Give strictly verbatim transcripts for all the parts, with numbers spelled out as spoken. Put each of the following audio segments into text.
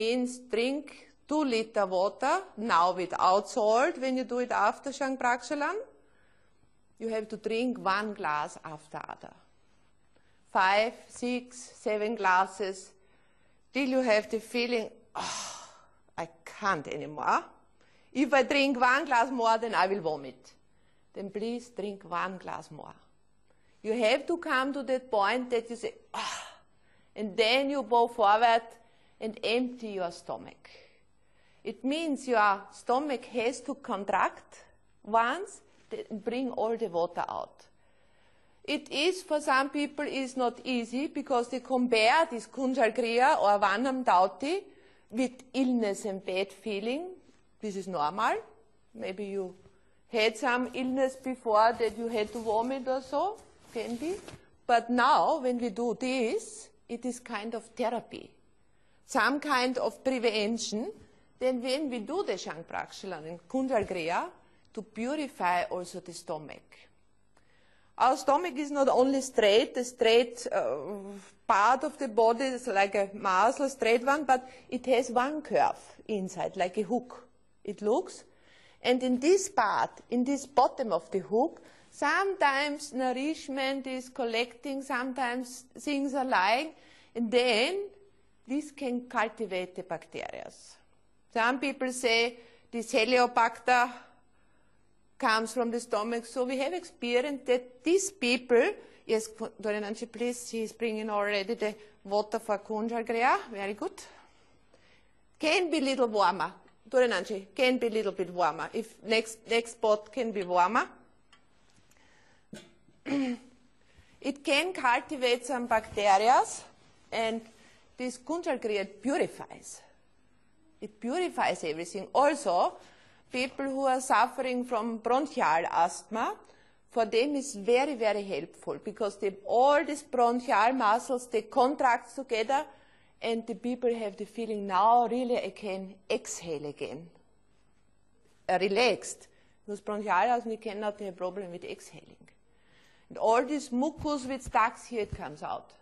means drink two liter water, now without salt, when you do it after Shankrakshalan. You have to drink one glass after other. Five, six, seven glasses, till you have the feeling, oh, I can't anymore. If I drink one glass more, then I will vomit. Then please drink one glass more. You have to come to that point that you say, ah, and then you go forward and empty your stomach. It means your stomach has to contract once and bring all the water out. It is, for some people, is not easy because they compare this Kunjal Kriya or Vanam Dauti with illness and bad feeling. This is normal. Maybe you had some illness before that you had to vomit or so, can be. But now, when we do this, it is kind of therapy, some kind of prevention. Then when we do the Shankrakshalan and Kunjal Kriya, to purify also the stomach. Our stomach is not only straight, the straight uh, part of the body is like a muscle, straight one, but it has one curve inside, like a hook. It looks. And in this part, in this bottom of the hook, sometimes nourishment is collecting, sometimes things are lying, and then this can cultivate the bacteria. Some people say this Heliobacter comes from the stomach. So we have experienced that these people, yes, Dorinanchi, please, she is bringing already the water for Kunjal Kriya, very good, can be a little warmer. Dorinanchi, can be a little bit warmer. If next, next spot can be warmer. It can cultivate some bacteria, and this Kunjal Kriya purifies. It purifies everything. Also, people who are suffering from bronchial asthma, for them is very, very helpful because they, all these bronchial muscles, they contract together, and the people have the feeling now really I can exhale again, uh, relaxed. Because bronchial asthma, you cannot have a problem with exhaling. And all this mucus which stuck here, it comes out.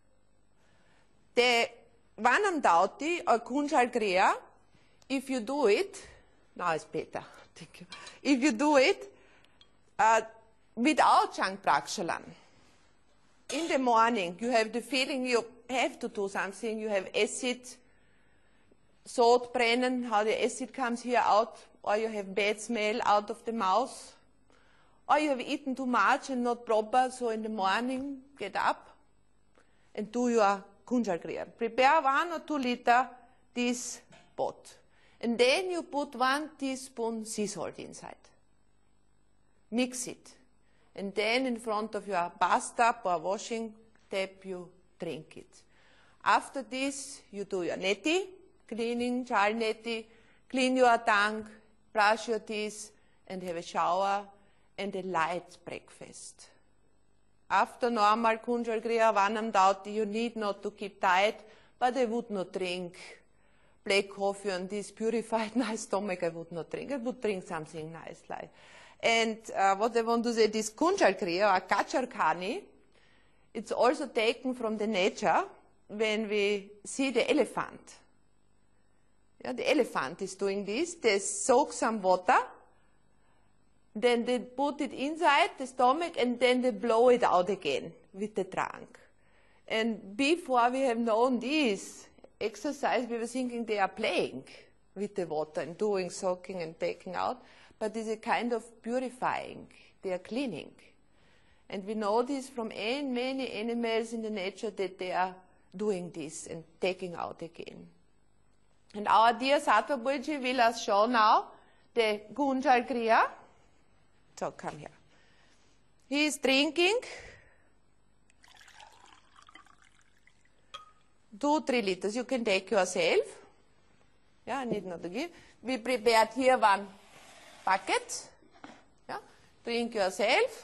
The Vanam Dauti or Kunjal Kriya, if you do it, now it's better. Thank you. If you do it uh, without Shankrakshalan, in the morning you have the feeling you have to do something, you have acid, salt brennen, how the acid comes here out, or you have bad smell out of the mouth, or you have eaten too much and not proper, so in the morning get up and do your Kunjal Kriya. Prepare one or two liter this pot. And then you put one teaspoon sea salt inside. Mix it. And then in front of your bathtub or washing tap, you drink it. After this, you do your neti, cleaning, chal neti, clean your tongue, brush your teeth, and have a shower and a light breakfast. After normal Kunjal Kriya, Vanam Dauti, you need not to keep diet, but I would not drink black coffee and this purified nice stomach. I would not drink. I would drink something nice like. And uh, what I want to say, this Kunjal Kriya or Kacharkani, it's also taken from the nature when we see the elephant. Yeah, the elephant is doing this. They soak some water, then they put it inside the stomach, and then they blow it out again with the trunk. And before we have known this exercise, we were thinking they are playing with the water and doing soaking and taking out, but it's a kind of purifying. They are cleaning. And we know this from many animals in the nature that they are doing this and taking out again. And our dear Sattva Bulji will us show now the Kunjal Kriya. So come here. He is drinking two, three liters. You can take yourself. Yeah, I need not to give. We prepared here one bucket. Yeah, drink yourself.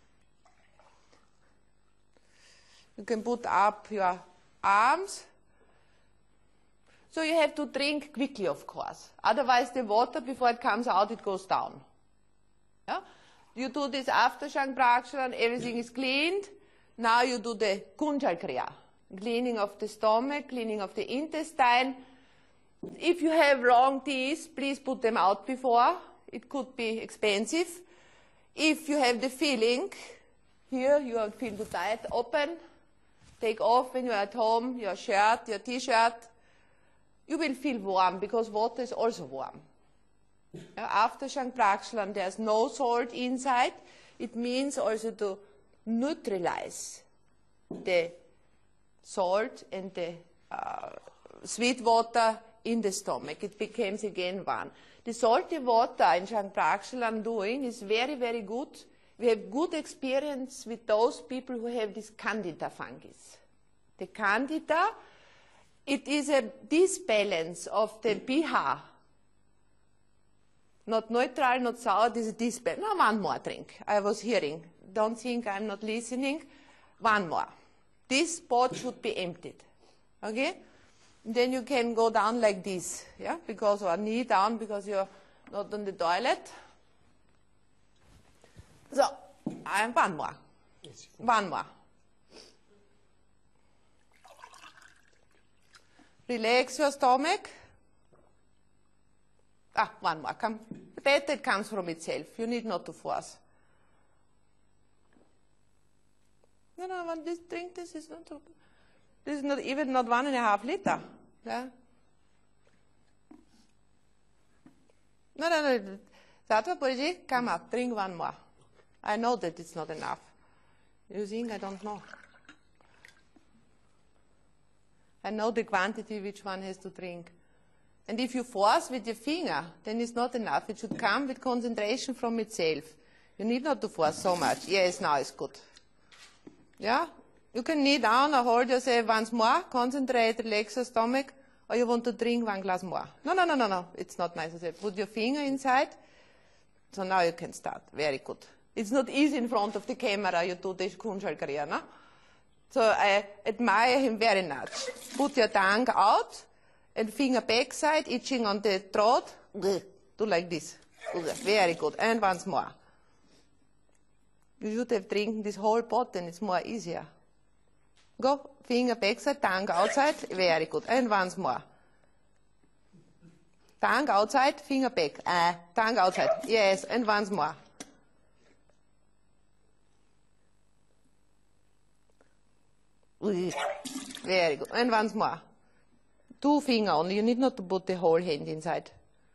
You can put up your arms. So you have to drink quickly, of course. Otherwise, the water, before it comes out, it goes down. Yeah? You do this after Shankrakshalan, everything is cleaned. Now you do the Kunjal Kriya. Cleaning of the stomach, cleaning of the intestine. If you have long teeth, please put them out before. It could be expensive. If you have the feeling, here you feel too tight, open, take off when you're at home, your shirt, your t-shirt. You will feel warm because water is also warm. After Shank-Prakshalan, there's no salt inside. It means also to neutralize the salt and the uh, sweet water in the stomach. It becomes again warm. The salty water in Shank-Prakshalan doing is very, very good. We have good experience with those people who have this candida fungus. The candida, it is a disbalance of the pH. Not neutral, not sour, this is disbalance. No, one more drink. I was hearing. Don't think I'm not listening. One more. This pot should be emptied. Okay? Then you can go down like this, yeah, because or knee down because you're not on the toilet. So, I one more. One more. Relax your stomach. Ah, one more. Come. Better it comes from itself. You need not to force. No, no, one, this drink, this is not. This is not even not one and a half liter. Yeah. No, no, no. Satwa Purji, come up, drink one more. I know that it's not enough. You think I don't know? I know the quantity which one has to drink. And if you force with your finger, then it's not enough. It should come with concentration from itself. You need not to force so much. Yes, now it's good. Yeah? You can knee down or hold yourself once more, concentrate, relax your stomach, or you want to drink one glass more. No, no, no, no, no. It's not nice. Put your finger inside. So now you can start. Very good. It's not easy in front of the camera you do this Kunshal Kriya, no? So I admire him very much. Put your tongue out and finger backside, itching on the throat. Do like this. Very good. And once more. You should have drinking this whole pot and it's more easier. Go, finger backside, tongue outside. Very good. And once more. Tongue outside, finger back. Uh, tongue outside. Yes, and once more. Very good. And once more. Two finger only. You need not to put the whole hand inside.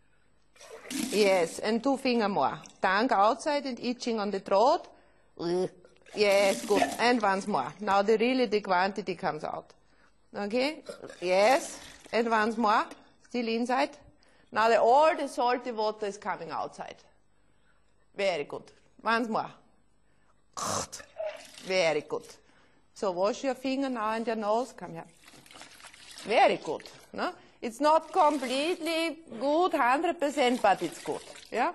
Yes, and two finger more. Tongue outside and itching on the throat. Yes, good. And once more. Now the really the quantity comes out. Okay? Yes. And once more. Still inside. Now the, all the salty water is coming outside. Very good. Once more. Very good. So wash your finger now and your nose. Come here. Very good. No? It's not completely good, one hundred percent, but it's good. Yeah?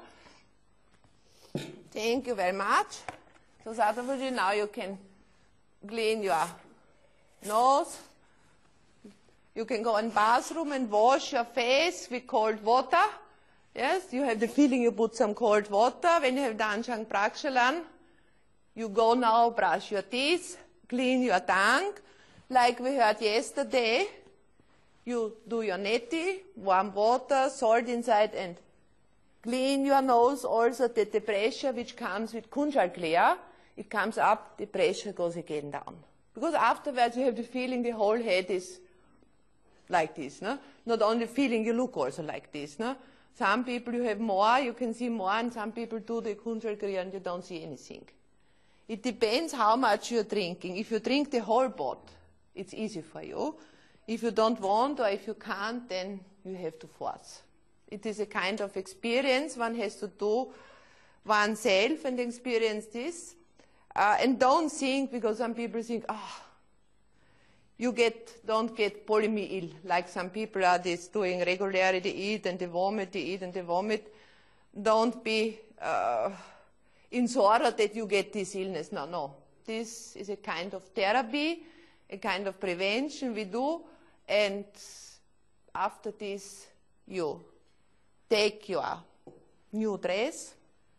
Thank you very much. So Satapuji, now you can clean your nose. You can go in bathroom and wash your face with cold water. Yes, you have the feeling you put some cold water. When you have done Shank-Prakshalan, you go now, brush your teeth, clean your tongue. Like we heard yesterday, you do your neti, warm water, salt inside, and clean your nose also that the pressure which comes with Kunshal Kriya, it comes up, the pressure goes again down. Because afterwards you have the feeling the whole head is like this. No? Not only feeling, you look also like this. No? Some people you have more, you can see more, and some people do the Kunshal Kriya and you don't see anything. It depends how much you're drinking. If you drink the whole pot, it's easy for you. If you don't want or if you can't, then you have to force. It is a kind of experience one has to do oneself and experience this. Uh, and don't think, because some people think, ah, oh, you get, don't get polymyelitis ill, like some people are this doing regularly, they eat and they vomit, they eat and they vomit. Don't be uh, in sorrow that you get this illness. No, no. This is a kind of therapy, a kind of prevention we do, and after this you take your new dress,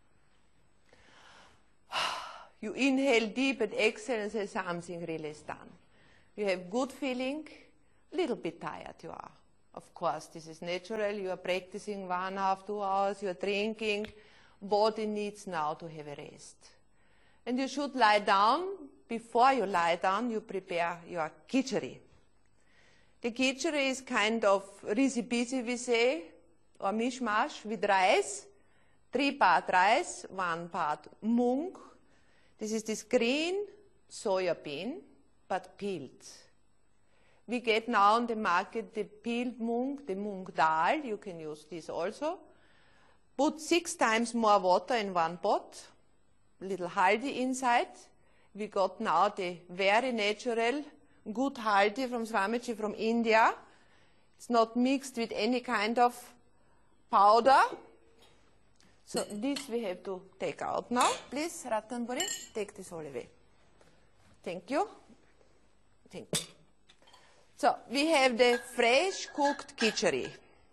you inhale deep and exhale and say something really is done. You have good feeling, little bit tired you are. Of course, this is natural. You are practicing one and a half, two hours, you are drinking. Body needs now to have a rest. And you should lie down. Before you lie down, you prepare your khichdi. The khichdi is kind of risi-bisi, we say, or mishmash with rice. Three part rice, one part mung. This is this green soya bean, but peeled. We get now on the market the peeled mung, the mung dal. You can use this also. Put six times more water in one pot. Little haldi inside. We got now the very natural, good haldi from Swamiji from India. It's not mixed with any kind of powder. So this we have to take out now. Please, Ratnapuri, take this all away. Thank you. Thank you. So we have the fresh cooked khichdi.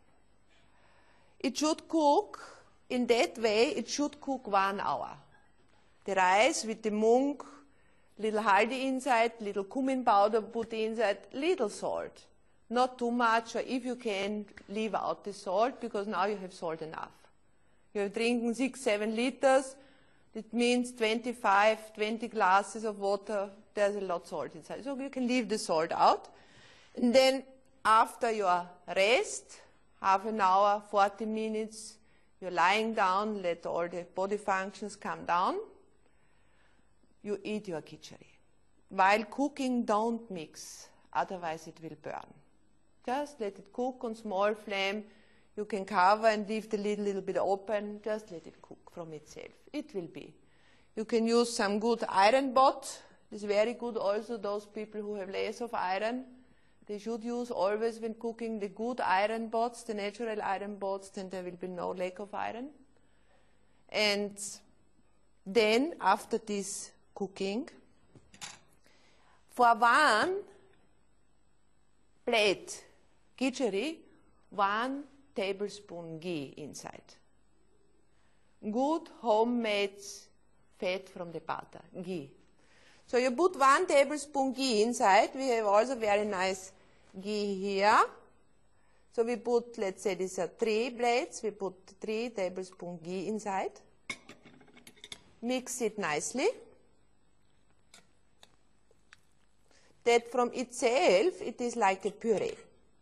It should cook, in that way, it should cook one hour. The rice with the mung, little haldi inside, little cumin powder put inside, little salt. Not too much, or if you can, leave out the salt, because now you have salt enough. You are drinking six, seven liters. It means twenty-five, twenty glasses of water. There's a lot of salt inside. So you can leave the salt out. And then after your rest, half an hour, forty minutes, you're lying down, let all the body functions come down. You eat your khichdi. While cooking, don't mix, otherwise it will burn. Just let it cook on small flame. You can cover and leave the lid a little bit open. Just let it cook from itself. It will be. You can use some good iron pot. It's very good also, those people who have less of iron. They should use always when cooking the good iron pots, the natural iron pots, then there will be no lack of iron. And then after this cooking, for one plate khichdi, one tablespoon ghee inside. Good homemade fat from the butter, ghee. So you put one tablespoon ghee inside. We have also very nice ghee here. So we put, let's say these are three plates. We put three tablespoon ghee inside. Mix it nicely. That from itself, it is like a puree.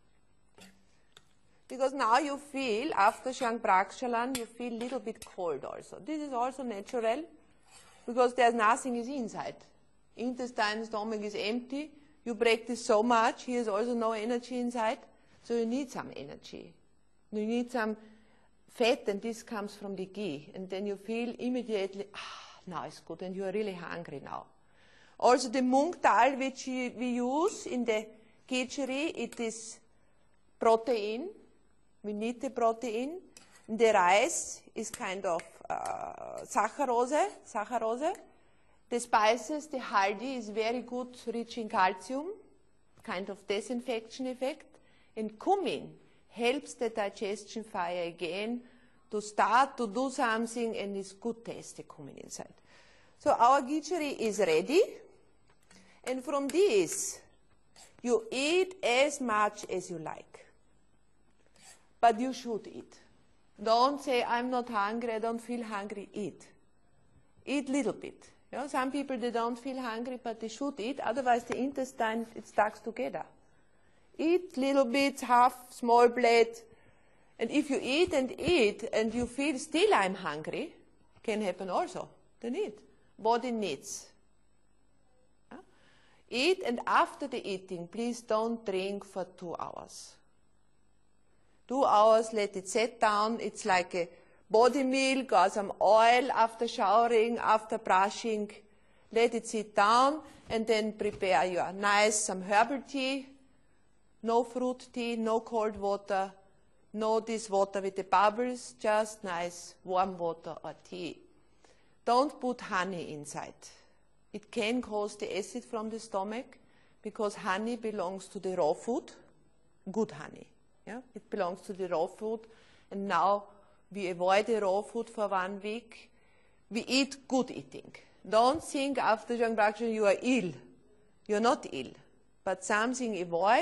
Because now you feel, after Shang Prakshalan, you feel a little bit cold also. This is also natural, because there's nothing is inside. Intestine, stomach is empty. You practice so much, here's also no energy inside. So you need some energy. You need some fat, and this comes from the ghee. And then you feel immediately, ah, now it's good, and you are really hungry now. Also the mung dal, which we use in the khichdi, it is protein. We need the protein. The rice is kind of uh, saccharose, saccharose. The spices, the haldi is very good, rich in calcium, kind of disinfection effect. And cumin helps the digestion fire again to start to do something, and it's good taste, the cumin inside. So our khichdi is ready. And from this, you eat as much as you like. But you should eat. Don't say, I'm not hungry, I don't feel hungry. Eat. Eat little bit. You know, some people, they don't feel hungry, but they should eat. Otherwise, the intestine, it stuck together. Eat little bit, half, small plate. And if you eat and eat, and you feel still I'm hungry, can happen also. Then eat. Body needs. Yeah? Eat, and after the eating, please don't drink for two hours. Two hours, let it set down. It's like a body milk or some oil after showering, after brushing. Let it sit down, and then prepare your nice some herbal tea. No fruit tea, no cold water, no this water with the bubbles, just nice warm water or tea. Don't put honey inside. It can cause the acid from the stomach, because honey belongs to the raw food, good honey. Yeah? It belongs to the raw food, and now we avoid the raw food for one week. We eat good eating. Don't think after Shang Prakshalan you are ill. You're not ill, but something avoid,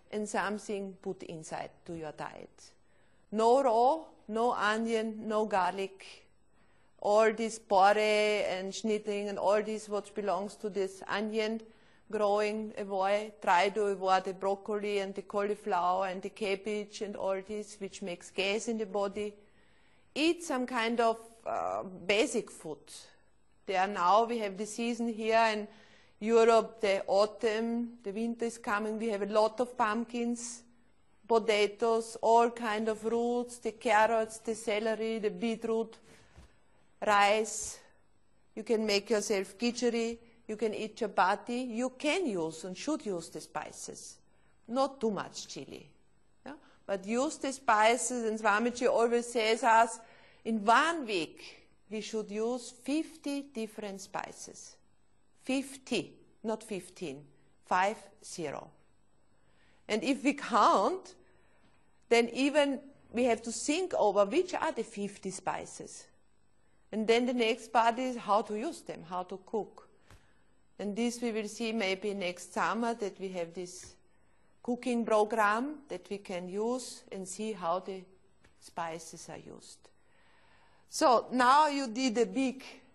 and something put inside to your diet. No raw, no onion, no garlic. All this pore and schnitting and all this what belongs to this onion growing, avoid, try to avoid the broccoli and the cauliflower and the cabbage and all this which makes gas in the body. Eat some kind of uh, basic food. There now we have the season here in Europe, the autumn, the winter is coming, we have a lot of pumpkins, potatoes, all kind of roots, the carrots, the celery, the beetroot, rice. You can make yourself khichdi, you can eat chapati. You can use and should use the spices. Not too much chili. Yeah? But use the spices, and Swamiji always says us, in one week we should use fifty different spices. fifty, not fifteen. Five, zero. And if we count, then even we have to think over which are the fifty spices. And then the next part is how to use them, how to cook. And this we will see maybe next summer, that we have this cooking program that we can use and see how the spices are used. So now you did a big